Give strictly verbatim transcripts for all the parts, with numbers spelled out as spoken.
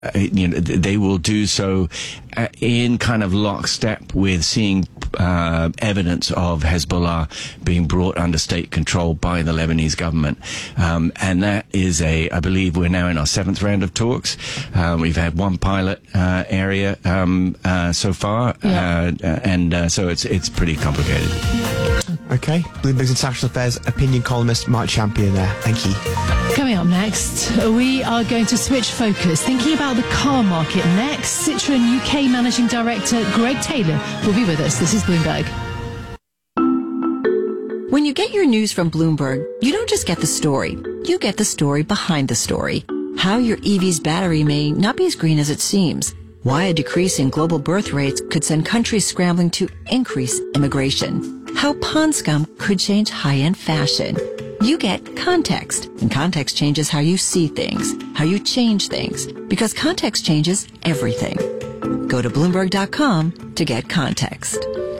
Uh, you know, they will do so uh, in kind of lockstep with seeing uh, evidence of Hezbollah being brought under state control by the Lebanese government. Um, and that is a, I believe we're now in our seventh round of talks. Uh, we've had one pilot uh, area um, uh, so far, yeah. uh, and uh, so it's it's pretty complicated. Okay, Bloomberg's international affairs opinion columnist Mark Champion there. Thank you. Coming up next, we are going to switch focus, thinking about the car market next. Citroën U K Managing Director Greg Taylor will be with us. This is Bloomberg. When you get your news from Bloomberg, you don't just get the story. You get the story behind the story. How your E V's battery may not be as green as it seems. Why a decrease in global birth rates could send countries scrambling to increase immigration. How pond scum could change high-end fashion. You get context, and context changes how you see things, how you change things, because context changes everything. Go to Bloomberg dot com to get context.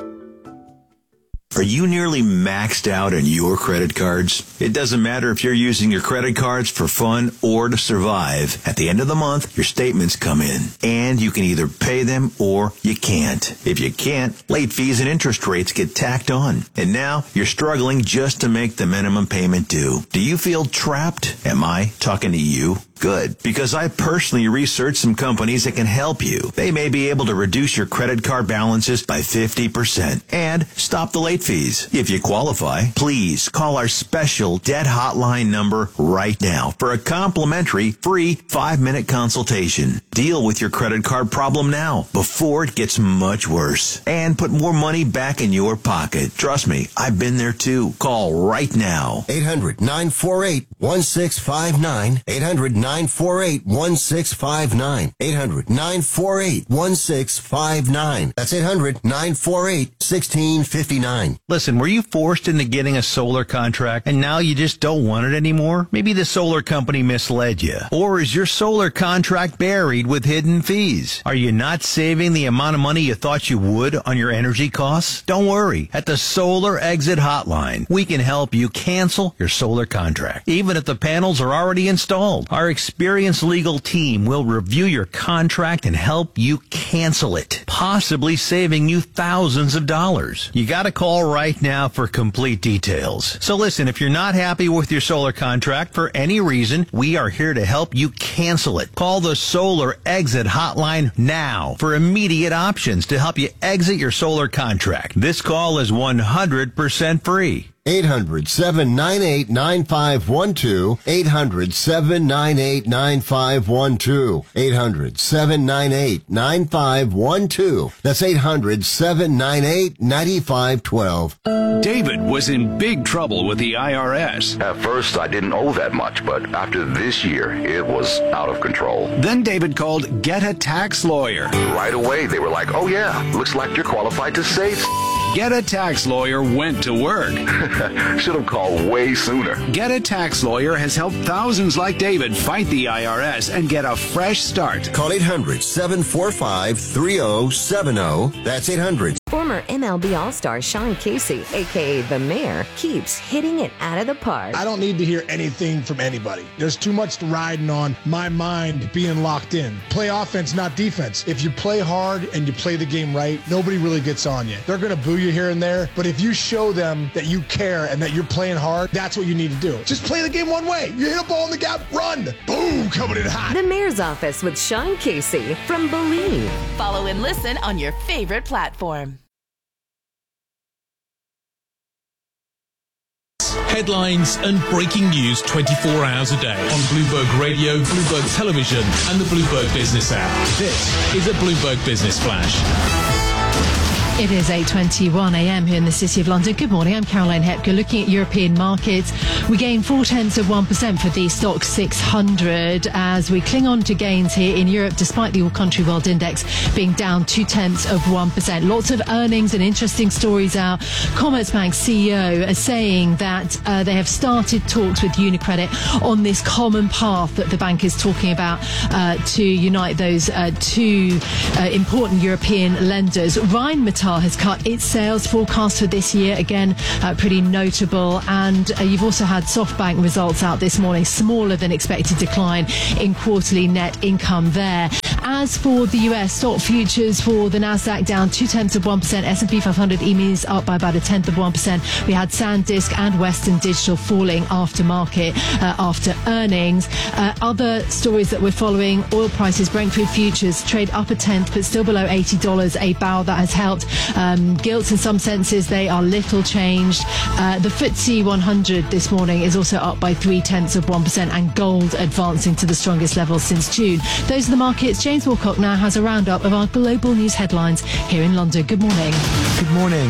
Are you nearly maxed out on your credit cards? It doesn't matter if you're using your credit cards for fun or to survive. At the end of the month, your statements come in, and you can either pay them or you can't. If you can't, late fees and interest rates get tacked on. And now you're struggling just to make the minimum payment due. Do you feel trapped? Am I talking to you? Good, because I personally researched some companies that can help you. They may be able to reduce your credit card balances by fifty percent and stop the late fees. If you qualify, please call our special debt hotline number right now for a complimentary free five-minute consultation. Deal with your credit card problem now before it gets much worse and put more money back in your pocket. Trust me, I've been there too. Call right now. eight hundred nine four eight one six five nine. eight hundred nine four eight one six five nine. eight hundred nine four eight one six five nine. That's eight hundred nine four eight one six five nine. Listen, were you forced into getting a solar contract and now you just don't want it anymore? Maybe the solar company misled you. Or is your solar contract buried with hidden fees? Are you not saving the amount of money you thought you would on your energy costs? Don't worry. At the Solar Exit Hotline, we can help you cancel your solar contract, even if the panels are already installed. Our experienced legal team will review your contract and help you cancel it, possibly saving you thousands of dollars. You gotta call right now for complete details. So listen, if you're not happy with your solar contract for any reason, we are here to help you cancel it. Call the Solar Exit Hotline now for immediate options to help you exit your solar contract. This call is one hundred percent free. eight hundred seven nine eight nine five one two. eight hundred seven nine eight nine five one two. eight hundred seven nine eight nine five one two. That's eight hundred seven nine eight nine five one two. David was in big trouble with the I R S. At first, I didn't owe that much, but after this year, it was out of control. Then David called Get a Tax Lawyer. Right away, they were like, oh yeah, looks like you're qualified to save. Get a Tax Lawyer went to work. Should have called way sooner. Get a Tax Lawyer has helped thousands like David fight the I R S and get a fresh start. Call eight hundred seven four five three zero seven zero. That's eight hundred. Former M L B All-Star Sean Casey, a k a. The Mayor, keeps hitting it out of the park. I don't need to hear anything from anybody. There's too much riding on my mind being locked in. Play offense, not defense. If you play hard and you play the game right, nobody really gets on you. They're going to boo you here and there, but if you show them that you care and that you're playing hard, that's what you need to do. Just play the game one way. You hit a ball in the gap, run. Boom, coming in hot. The Mayor's Office with Sean Casey from Believe. Follow and listen on your favorite platform. Headlines and breaking news twenty-four hours a day on Bloomberg Radio, Bloomberg Television, and the Bloomberg Business app. This is a Bloomberg Business Flash. It is eight twenty-one a m here in the City of London. Good morning, I'm Caroline Hepker. Looking at European markets, we gained four tenths of one percent for the Stoxx six hundred as we cling on to gains here in Europe, despite the all-country world index being down two tenths of one percent. Lots of earnings and interesting stories out. Commerzbank C E O is saying that uh, they have started talks with UniCredit on this common path that the bank is talking about uh, to unite those uh, two uh, important European lenders. Rheinmetall Total has cut its sales forecast for this year. Again, uh, pretty notable. And uh, you've also had SoftBank results out this morning, smaller than expected decline in quarterly net income there. As for the U S stock futures, for the Nasdaq down two tenths of one percent, S and P five hundred E M Is up by about a tenth of one percent. We had SanDisk and Western Digital falling after market, uh, after earnings. Uh, other stories that we're following: oil prices, Brent crude futures trade up a tenth, but still below eighty dollars a barrel. That has helped. Um, gilts, in some senses, they are little changed. Uh, the F T S E one hundred this morning is also up by three tenths of one percent, and gold advancing to the strongest level since June. Those are the markets. James Wilcock now has a roundup of our global news headlines here in London. Good morning. Good morning.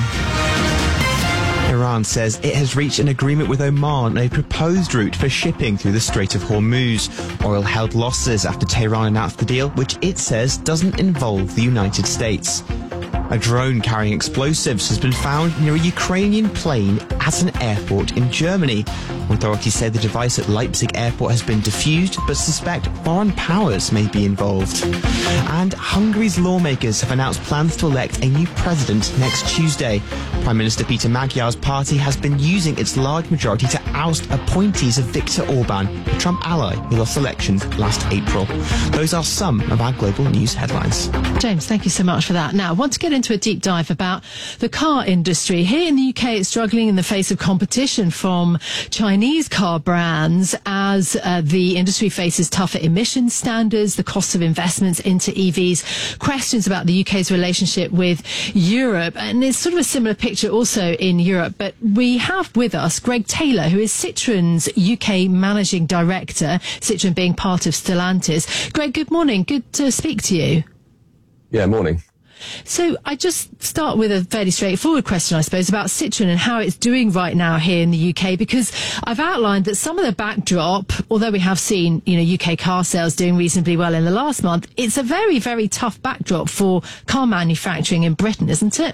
Iran says it has reached an agreement with Oman on a proposed route for shipping through the Strait of Hormuz. Oil held losses after Tehran announced the deal, which it says doesn't involve the United States. A drone carrying explosives has been found near a Ukrainian plane at an airport in Germany. Authorities say the device at Leipzig airport has been defused, but suspect foreign powers may be involved. And Hungary's lawmakers have announced plans to elect a new president next Tuesday. Prime Minister Peter Magyar's party has been using its large majority to oust appointees of Viktor Orban, a Trump ally who lost elections last April. Those are some of our global news headlines. James, thank you so much for that. Now, I want to get into a deep dive about the car industry. Here in the U K, it's struggling in the face of competition from Chinese car brands as uh, the industry faces tougher emission standards, the cost of investments into E Vs, questions about the U K's relationship with Europe. And it's sort of a similar picture also in Europe. But we have with us Greg Taylor, who is Citroen's U K Managing Director, Citroen being part of Stellantis. Greg, good morning. Good to speak to you. Yeah, morning. So I just start with a fairly straightforward question, I suppose, about Citroen and how it's doing right now here in the U K, because I've outlined that some of the backdrop, although we have seen, you know, U K car sales doing reasonably well in the last month, it's a very, very tough backdrop for car manufacturing in Britain, isn't it?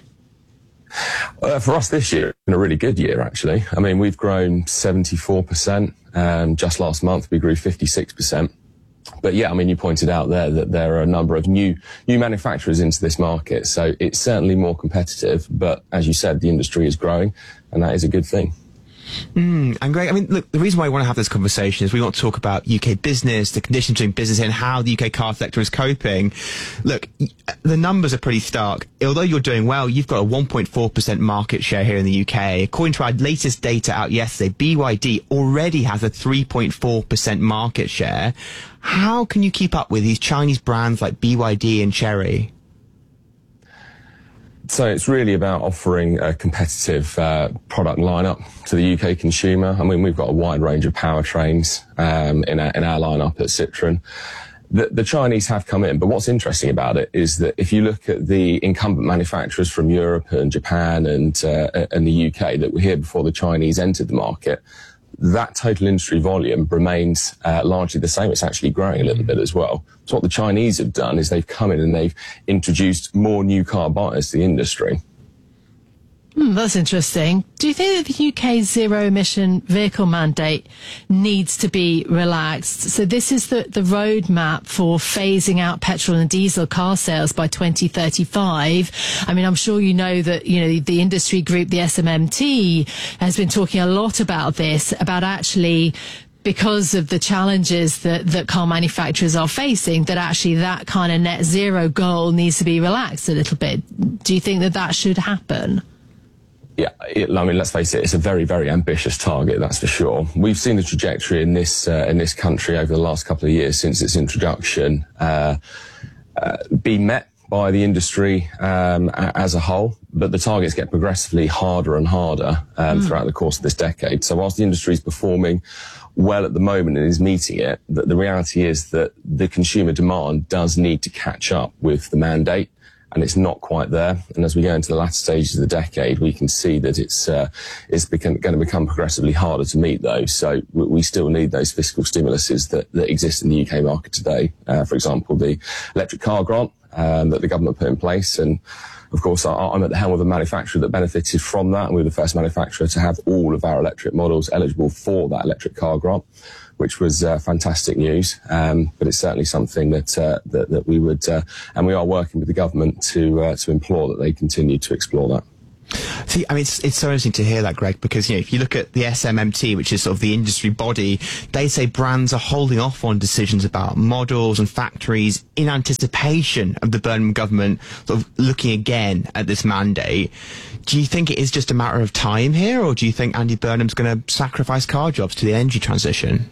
Uh, for us this year, it's been a really good year, actually. I mean, we've grown seventy-four percent. Um, just last month, we grew fifty-six percent. But yeah, I mean, you pointed out there that there are a number of new new manufacturers into this market. So it's certainly more competitive. But as you said, the industry is growing, and that is a good thing. Mm, and Greg, I mean, look, the reason why I want to have this conversation is we want to talk about U K business, the conditions doing business and how the U K car sector is coping. Look, the numbers are pretty stark. Although you're doing well, you've got a one point four percent market share here in the U K. According to our latest data out yesterday, B Y D already has a three point four percent market share. How can you keep up with these Chinese brands like B Y D and Chery? So it's really about offering a competitive uh, product lineup to the U K consumer. I mean, we've got a wide range of powertrains um, in, our, in our lineup at Citroen. The, the Chinese have come in, but what's interesting about it is that if you look at the incumbent manufacturers from Europe and Japan and uh, and the U K that were here before the Chinese entered the market, that total industry volume remains uh, largely the same. It's actually growing a little bit as well. So what the Chinese have done is they've come in and they've introduced more new car buyers to the industry. Hmm, that's interesting. Do you think that the U K's zero-emission vehicle mandate needs to be relaxed? So this is the, the roadmap for phasing out petrol and diesel car sales by twenty thirty-five. I mean, I'm sure you know that, you know, the industry group, the S M M T, has been talking a lot about this, about actually, because of the challenges that, that car manufacturers are facing, that actually that kind of net zero goal needs to be relaxed a little bit. Do you think that that should happen? Yeah, it, I mean, let's face it, it's a very, very ambitious target, that's for sure. We've seen the trajectory in this uh, in this country over the last couple of years since its introduction uh, uh, be met by the industry um, as a whole, but the targets get progressively harder and harder um, mm. throughout the course of this decade. So whilst the industry is performing well at the moment and is meeting it, the, the reality is that the consumer demand does need to catch up with the mandate. And it's not quite there. And as we go into the latter stages of the decade, we can see that it's uh, it's become, going to become progressively harder to meet those. So we, we still need those fiscal stimuluses that, that exist in the U K market today. Uh, for example, the electric car grant um, that the government put in place. And of course, I, I'm at the helm of a manufacturer that benefited from that, and we were the first manufacturer to have all of our electric models eligible for that electric car grant, which was uh, fantastic news. Um, but it's certainly something that uh, that, that we would, uh, and we are working with the government to uh, to implore that they continue to explore that. See, I mean, it's, it's so interesting to hear that, Greg, because, you know, if you look at the S M M T, which is sort of the industry body, they say brands are holding off on decisions about models and factories in anticipation of the Burnham government sort of looking again at this mandate. Do you think it is just a matter of time here, or do you think Andy Burnham's going to sacrifice car jobs to the energy transition?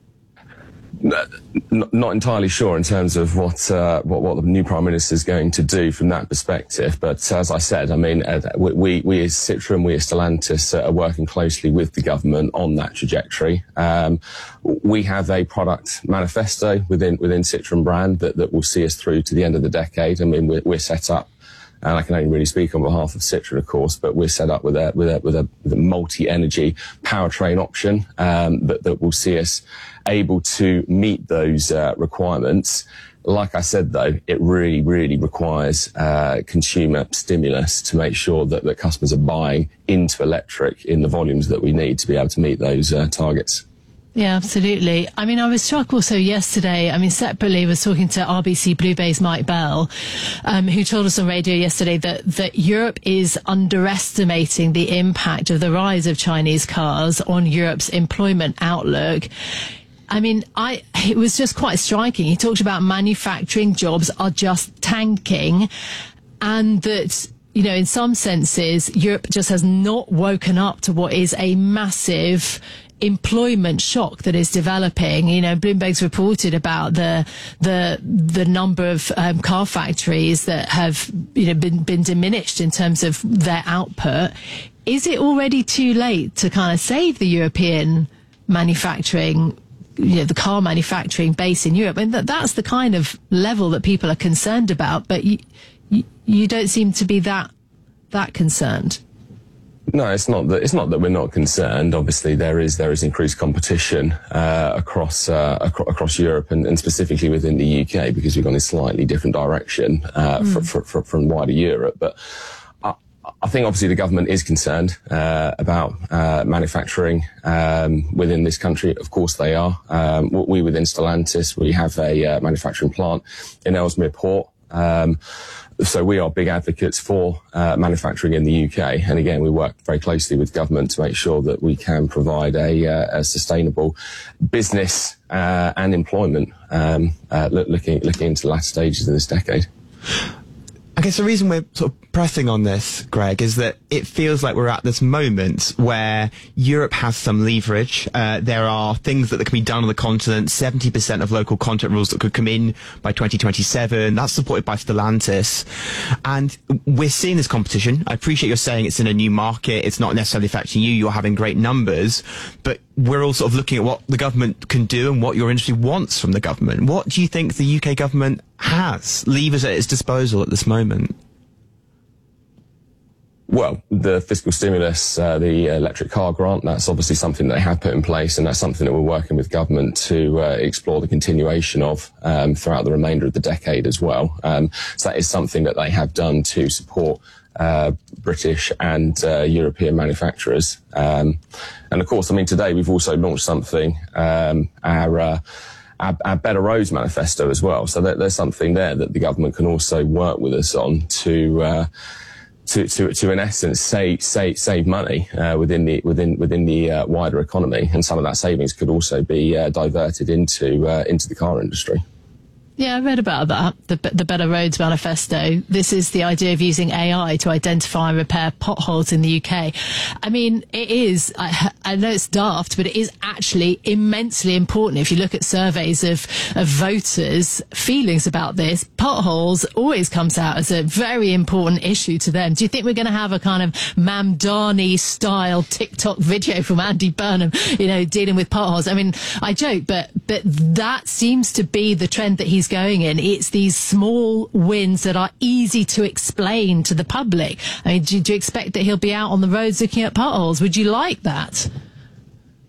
Not entirely sure in terms of what, uh, what what the new Prime Minister is going to do from that perspective. But as I said, I mean, uh, we, we as Citroën, we as Stellantis uh, are working closely with the government on that trajectory. Um, we have a product manifesto within within Citroën brand that, that will see us through to the end of the decade. I mean, we're, we're set up. And I can only really speak on behalf of Citroën, of course, but we're set up with a with a with a, with a multi-energy powertrain option um, that that will see us able to meet those uh, requirements. Like I said, though, it really, really requires uh, consumer stimulus to make sure that that customers are buying into electric in the volumes that we need to be able to meet those uh, targets. Yeah, absolutely. I mean, I was struck also yesterday, I mean, separately, I was talking to R B C Blue Bay's Mike Bell, um, who told us on radio yesterday that, that Europe is underestimating the impact of the rise of Chinese cars on Europe's employment outlook. I mean, I, it was just quite striking. He talked about manufacturing jobs are just tanking, and that, you know, in some senses, Europe just has not woken up to what is a massive employment shock that is developing. You know, Bloomberg's reported about the the the number of um, car factories that have, you know, been been diminished in terms of their output. Is it already too late to kind of save the European manufacturing, you know, the car manufacturing base in Europe? And that that's the kind of level that people are concerned about, but you you, you don't seem to be that that concerned. No, it's not that. It's not that we're not concerned. Obviously, there is there is increased competition uh, across uh, ac- across Europe and, and specifically within the U K, because we've gone in a slightly different direction uh, mm. for, for, for, from wider Europe. But I, I think obviously the government is concerned uh, about uh, manufacturing um, within this country. Of course, they are. Um, we within Stellantis, we have a uh, manufacturing plant in Ellesmere Port. Um, So we are big advocates for uh, manufacturing in the U K. And again, we work very closely with government to make sure that we can provide a, uh, a sustainable business uh, and employment um, uh, look, looking, looking into the latter stages of this decade. I guess the reason we're sort of pressing on this, Greg, is that it feels like we're at this moment where Europe has some leverage. Uh, there are things that can be done on the continent, seventy percent of local content rules that could come in by twenty twenty-seven. That's supported by Stellantis. And we're seeing this competition. I appreciate you're saying it's in a new market. It's not necessarily affecting you. You're having great numbers. But we're all sort of looking at what the government can do and what your industry wants from the government. What do you think the U K government has, levers at its disposal at this moment? Well, the fiscal stimulus, uh, the electric car grant, that's obviously something they have put in place, and that's something that we're working with government to uh, explore the continuation of um, throughout the remainder of the decade as well. Um, so that is something that they have done to support uh, British and uh, European manufacturers. Um, and of course, I mean, today we've also launched something, um, our, uh, our, our Better Roads manifesto as well. So that, there's something there that the government can also work with us on to, uh, To, to, to in essence save save save money uh, within the within within the uh, wider economy, and some of that savings could also be uh, diverted into uh, into the car industry. Yeah, I read about that, the, the Better Roads Manifesto. This is the idea of using A I to identify and repair potholes in the U K. I mean, it is, I, I know it's daft, but it is actually immensely important. If you look at surveys of, of voters' feelings about this, potholes always comes out as a very important issue to them. Do you think we're going to have a kind of Mamdani-style TikTok video from Andy Burnham, you know, dealing with potholes? I mean, I joke, but, but that seems to be the trend that he's going in. It's these small wins that are easy to explain to the public. I mean, do, do you expect that he'll be out on the roads looking at potholes? Would you like that?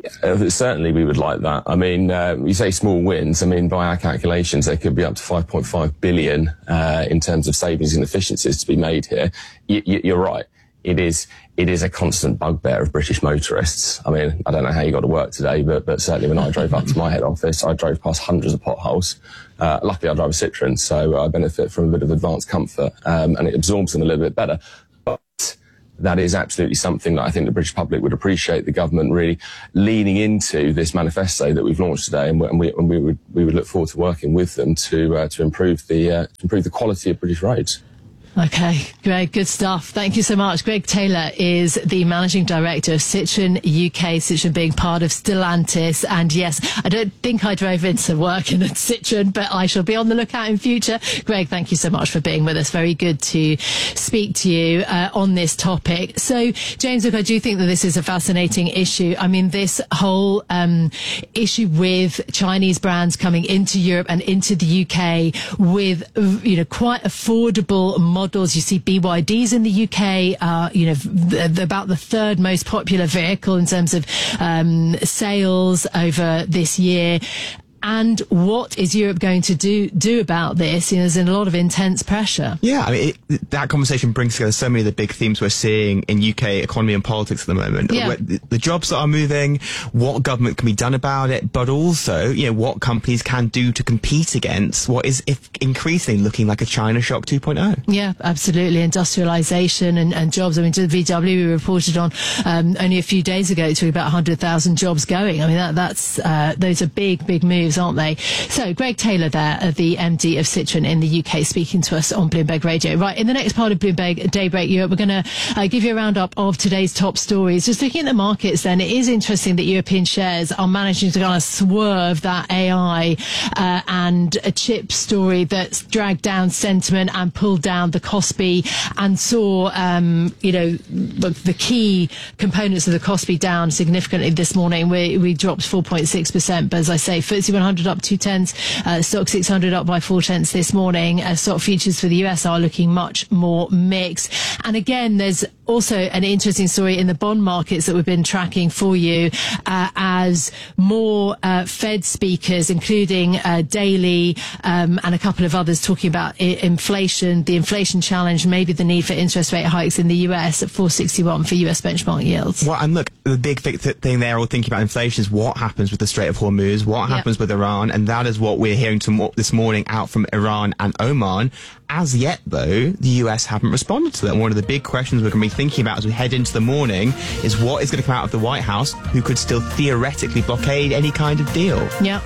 Uh, certainly we would like that. I mean, uh, you say small wins. I mean, by our calculations, there could be up to five point five billion uh, in terms of savings and efficiencies to be made here. Y- y- you're right. It is it is a constant bugbear of British motorists. I mean, I don't know how you got to work today, but but certainly when I drove up to my head office, I drove past hundreds of potholes. Uh, luckily, I drive a Citroen, so I benefit from a bit of advanced comfort, um, and it absorbs them a little bit better. But that is absolutely something that I think the British public would appreciate the government really leaning into this manifesto that we've launched today, and we, and we, and we would we would look forward to working with them to uh, to improve the uh, to improve the quality of British roads. Okay, Greg, good stuff. Thank you so much. Greg Taylor is the Managing Director of Citroen U K, Citroen being part of Stellantis. And yes, I don't think I drove into work in a Citroen, but I shall be on the lookout in future. Greg, thank you so much for being with us. Very good to speak to you uh, on this topic. So, James, look, I do think that this is a fascinating issue. I mean, this whole um, issue with Chinese brands coming into Europe and into the U K with, you know, quite affordable models. You see B Y Ds in the U K, uh, you know, th- th- about the third most popular vehicle in terms of um, sales over this year. And what is Europe going to do do about this? You know, there's a lot of intense pressure. Yeah, I mean, it, that conversation brings together so many of the big themes we're seeing in U K economy and politics at the moment. Yeah. The, the jobs that are moving, what government can be done about it, but also, you know, what companies can do to compete against what is if increasingly looking like a China shock two point oh. Yeah, absolutely. Industrialisation and, and jobs. I mean, to the V W, we reported on um, only a few days ago to about one hundred thousand jobs going. I mean, that, that's uh, those are big, big moves, aren't they? So, Greg Taylor there, the M D of Citroen in the U K, speaking to us on Bloomberg Radio. Right, in the next part of Bloomberg Daybreak Europe, we're going to uh, give you a roundup of today's top stories. Just looking at the markets then, it is interesting that European shares are managing to kind of swerve that A I uh, and a chip story that's dragged down sentiment and pulled down the Kospi and saw, um, you know, the, the key components of the Kospi down significantly this morning. We, we dropped four point six percent, but as I say, F T S E one hundred up two tenths, uh, Stock six hundred up by four tenths this morning. Uh, stock futures for the U S are looking much more mixed. And again, there's also an interesting story in the bond markets that we've been tracking for you uh, as more uh, Fed speakers, including uh, Daly um, and a couple of others, talking about I- inflation, the inflation challenge, maybe the need for interest rate hikes in the U S at four sixty-one for U S benchmark yields. Well, and look, the big th- th- thing they're all thinking about inflation is what happens with the Strait of Hormuz, what happens yep. with Iran, and that is what we're hearing to- this morning out from Iran and Oman. As yet, though, the U S haven't responded to that. And one of the big questions we're going to be thinking about as we head into the morning is what is going to come out of the White House, who could still theoretically blockade any kind of deal. Yeah.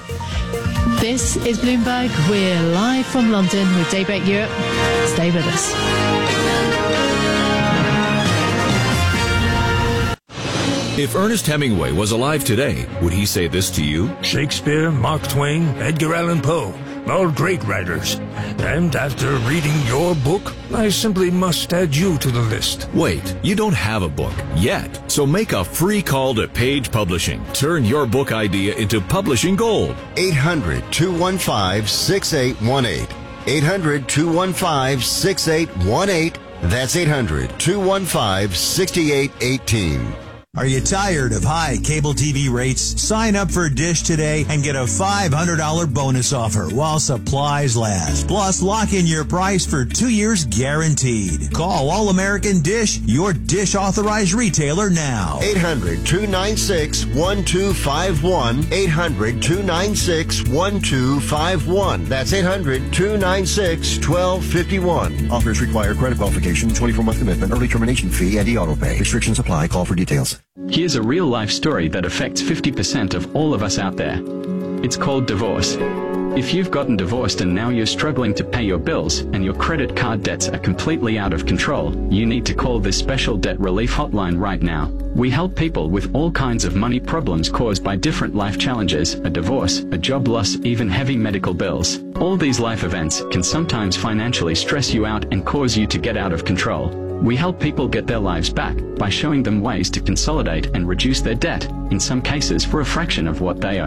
This is Bloomberg. We're live from London with Daybreak Europe. Stay with us. If Ernest Hemingway was alive today, would he say this to you? Shakespeare, Mark Twain, Edgar Allan Poe, all great writers. And after reading your book, I simply must add you to the list. Wait, you don't have a book yet. So make a free call to Page Publishing. Turn your book idea into publishing gold. eight hundred, two one five, six eight one eight. eight hundred, two one five, six eight one eight. That's eight hundred, two one five, six eight one eight. Are you tired of high cable T V rates? Sign up for Dish today and get a five hundred dollars bonus offer while supplies last. Plus, lock in your price for two years guaranteed. Call All American Dish, your Dish authorized retailer now. eight hundred, two nine six, one two five one. eight hundred, two nine six, one two five one. That's eight hundred, two nine six, one two five one. Offers require credit qualification, twenty-four month commitment, early termination fee, and e-auto pay. Restrictions apply. Call for details. Here's a real-life story that affects fifty percent of all of us out there. It's called divorce. If you've gotten divorced and now you're struggling to pay your bills and your credit card debts are completely out of control, you need to call this special debt relief hotline right now. We help people with all kinds of money problems caused by different life challenges, a divorce, a job loss, even heavy medical bills. All these life events can sometimes financially stress you out and cause you to get out of control. We help people get their lives back by showing them ways to consolidate and reduce their debt, in some cases for a fraction of what they owe.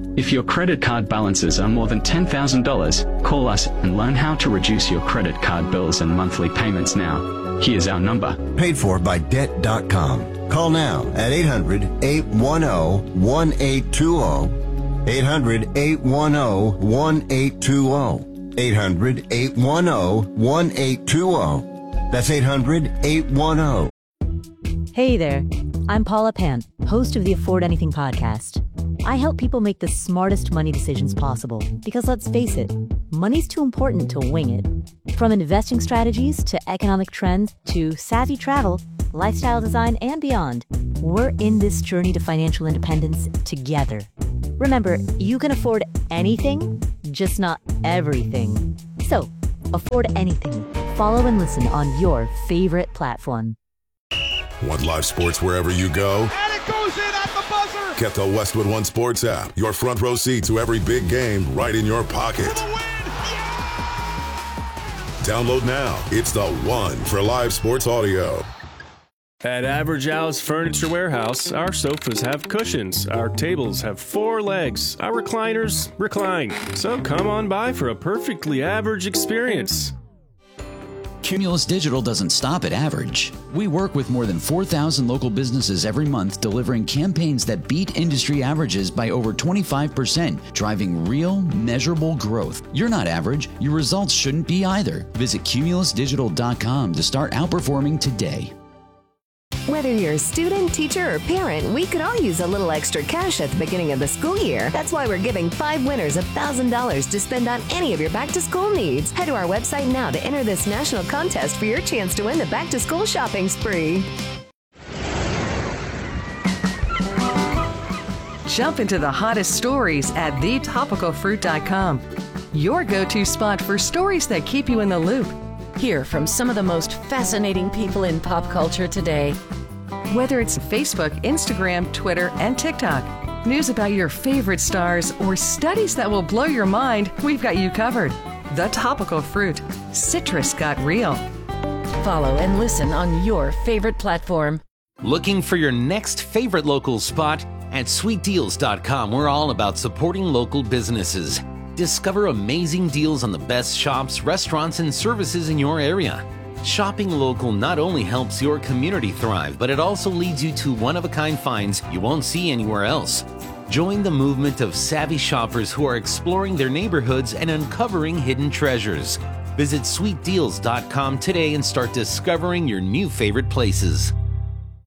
If your credit card balances are more than ten thousand dollars, call us and learn how to reduce your credit card bills and monthly payments now. Here's our number. Paid for by debt dot com. Call now at eight hundred, eight one zero, one eight two zero. eight hundred, eight one zero, one eight two zero. eight hundred, eight one zero, one eight two zero. That's eight hundred, eight one zero. Hey there, I'm Paula Pant, host of the Afford Anything podcast. I help people make the smartest money decisions possible because, let's face it, money's too important to wing it. From investing strategies to economic trends to savvy travel, lifestyle design, and beyond, we're in this journey to financial independence together. Remember, you can afford anything, just not everything. So, afford anything. Follow and listen on your favorite platform. Want live sports wherever you go? And it goes in at the buzzer! Get the Westwood One Sports app. Your front row seat to every big game right in your pocket. Download now. It's the one for live sports audio. At Average Al's Furniture Warehouse, our sofas have cushions, our tables have four legs, our recliners recline. So come on by for a perfectly average experience. Cumulus Digital doesn't stop at average. We work with more than four thousand local businesses every month, delivering campaigns that beat industry averages by over twenty-five percent, driving real, measurable growth. You're not average. Your results shouldn't be either. Visit cumulus digital dot com to start outperforming today. Whether you're a student, teacher, or parent, we could all use a little extra cash at the beginning of the school year. That's why we're giving five winners one thousand dollars to spend on any of your back-to-school needs. Head to our website now to enter this national contest for your chance to win the back-to-school shopping spree. Jump into the hottest stories at the topical fruit dot com. Your go-to spot for stories that keep you in the loop. Hear from some of the most fascinating people in pop culture today. Whether it's Facebook, Instagram, Twitter, and TikTok, news about your favorite stars, or studies that will blow your mind, we've got you covered. The Topical Fruit. Citrus got real. Follow and listen on your favorite platform. Looking for your next favorite local spot? At sweet deals dot com, we're all about supporting local businesses. Discover amazing deals on the best shops, restaurants, and services in your area. Shopping local not only helps your community thrive, but it also leads you to one-of-a-kind finds you won't see anywhere else. Join the movement of savvy shoppers who are exploring their neighborhoods and uncovering hidden treasures. Visit sweet deals dot com today and start discovering your new favorite places.